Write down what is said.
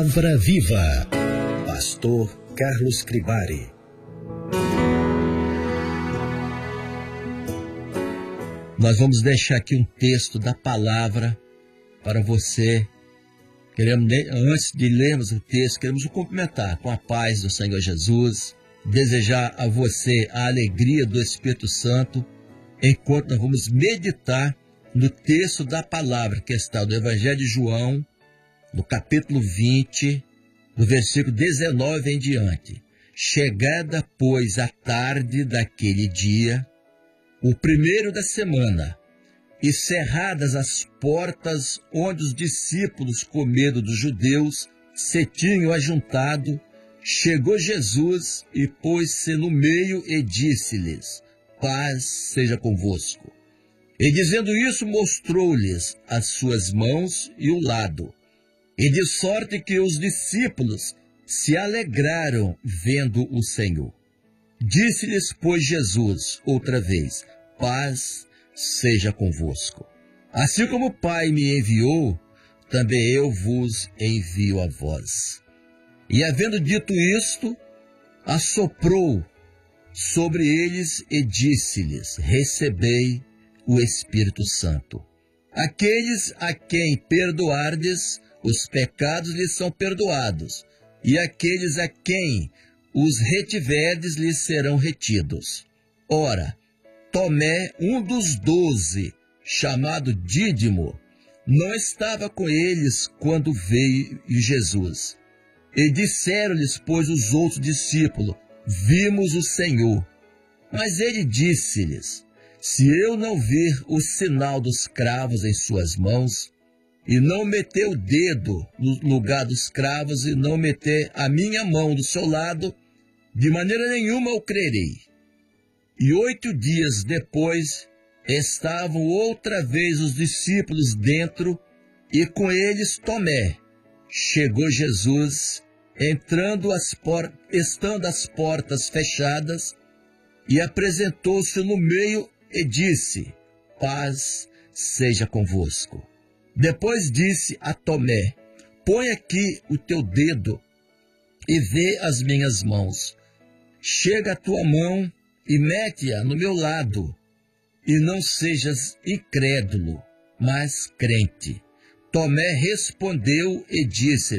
Palavra Viva. Pastor Carlos Cribari. Nós vamos deixar aqui um texto da palavra para você. Antes de lermos o texto, queremos o cumprimentar com a paz do Senhor Jesus, desejar a você a alegria do Espírito Santo, enquanto nós vamos meditar no texto da palavra que está do Evangelho de João, no capítulo 20, do versículo 19 em diante. Chegada, pois, a tarde daquele dia, o primeiro da semana, e cerradas as portas onde os discípulos, com medo dos judeus, se tinham ajuntado, chegou Jesus e pôs-se no meio e disse-lhes: paz seja convosco. E dizendo isso, mostrou-lhes as suas mãos e o lado. E de sorte que os discípulos se alegraram vendo o Senhor. Disse-lhes, pois, Jesus outra vez: paz seja convosco. Assim como o Pai me enviou, também eu vos envio a vós. E havendo dito isto, assoprou sobre eles e disse-lhes: recebei o Espírito Santo. Aqueles a quem perdoardes, os pecados lhes são perdoados, e aqueles a quem os retiverdes lhes serão retidos. Ora, Tomé, um dos 12, chamado Dídimo, não estava com eles quando veio Jesus. E disseram-lhes, pois, os outros discípulos: vimos o Senhor. Mas ele disse-lhes: se eu não vir o sinal dos cravos em suas mãos, e não meter o dedo no lugar dos cravos, e não meter a minha mão do seu lado, de maneira nenhuma eu crerei. E 8 dias depois, estavam outra vez os discípulos dentro, e com eles Tomé. Chegou Jesus, estando as portas fechadas, e apresentou-se no meio e disse: paz seja convosco. Depois disse a Tomé: põe aqui o teu dedo e vê as minhas mãos. Chega a tua mão e mete-a no meu lado, e não sejas incrédulo, mas crente. Tomé respondeu e disse: